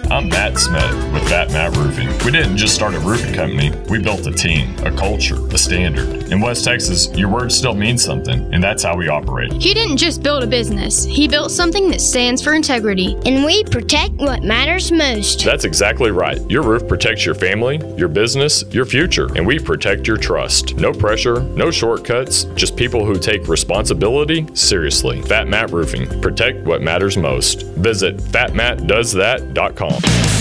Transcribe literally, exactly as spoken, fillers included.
I'm Matt Smith with Fat Matt Roofing. We didn't just start a roofing company, we built a team, a culture, a standard. In West Texas, your word still means something, and that's how we operate. He didn't just build a business, he built something that stands for integrity. And we protect what matters most. That's exactly right. Your roof protects your family, your business, your future, and we protect your trust. No pressure, no shortcuts, just people who take responsibility seriously. Fat Matt Roofing. Protect what matters most. Visit fat matt does that dot com.